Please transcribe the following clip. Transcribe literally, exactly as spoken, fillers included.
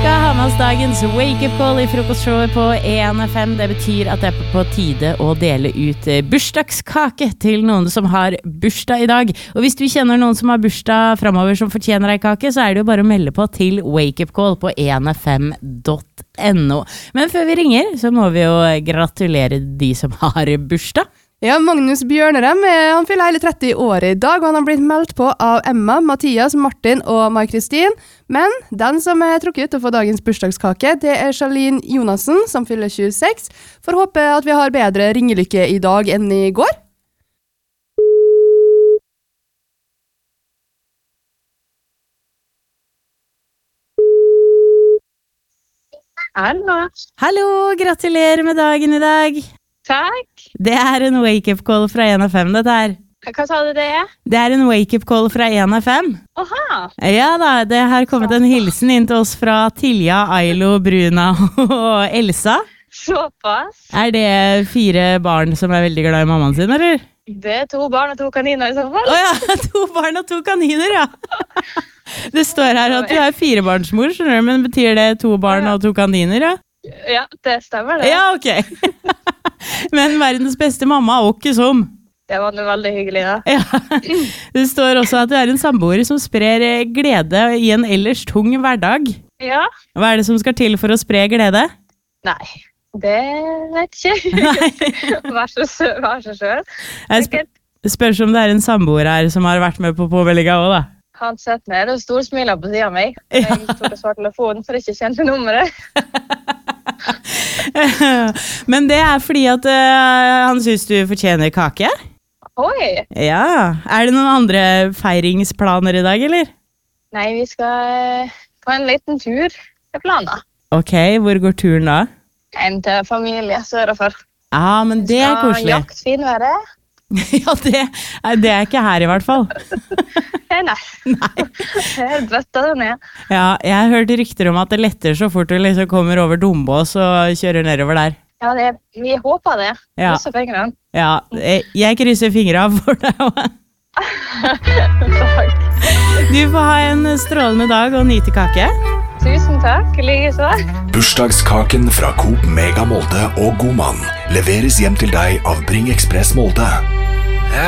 skal ha med oss dagens wake-up call I frokostshowet på E N F M. Det betyr at det er på tide å dele ut bursdagskake til noen som har bursdag I dag. Og hvis du kjenner noen som har bursdag fremover som fortjener ei kake, så er det jo bare å melde på til wake-up call på e n f m punktum n o. Men før vi ringer, så må vi jo gratulere de som har bursdag. Ja, Magnus Bjørnerem, han fyller hele tretti år I dag, og han har blitt meldt på av Emma, Mathias, Martin og Mai-Kristin. Men den som er trukket ut til å få dagens bursdagskake, det er Charlene Jonassen, som fyller tjueseks. Får håpe at vi har bedre ringelykke I dag enn I går. Hallo. Hallo, gratulerer med dagen I dag. Takk. Det er en wake-up call fra E N F M, dette her. Hva sa du det er? Det er en wake-up call fra E N F M. Oha. Ja da, det har kommet en hilsen inn til oss fra Tilja, Ailo, Bruna og Elsa. Såpass. Er det fire barn som er veldig glad I mammaen sin, eller? Det er to barn og to kaniner I så fall. Åja, to barn og to kaniner, ja. Det står her at du er firebarnsmor, skjønner du, men betyr det to barn og to kaniner, ja? Ja, det stemmer det. Ja, ok. Men verdens beste mamma er ikke som. Det var noe veldig hyggelig, da. Ja. Det står også at du er en samboer som sprer glede I en ellers tung hverdag. Ja. Hva er det som skal til for å spre glede? Nei, det vet ikke. Nei. Vær så sø- vær så selv. Jeg sp spørs om det er en samboer her som har vært med på påmeldinga også, da. Han sett ned og stor smiler på siden av meg. Jeg tok og svarte telefonen for ikke kjente nummeret. Men det er fordi at uh, han synes du fortjener kake. Oi. Ja. Er det noen andre feiringsplaner I dag, eller? Nei, vi skal på en liten tur til planen. Ok, hvor går turen da? En til familie sørover. Ja, men det er koselig. Skal jakt finværet. Ja, det, det er ikke her I hvert fall. Nei. Nei. Det er bøtta det ned. Ja, jeg har hørt rykter om at det letter så fort du liksom kommer over Dombås og kjører nedover der. Ja, det, vi håper det. Ja. Krysser fingrene. Ja, jeg, jeg krysser fingrene for deg også. Takk. Du får ha en strålende dag og nyte kake. Tusen takk, like så. Bursdagskaken fra Coop Mega Molde og Godmann leveres hjem til deg av Bring Express Molde.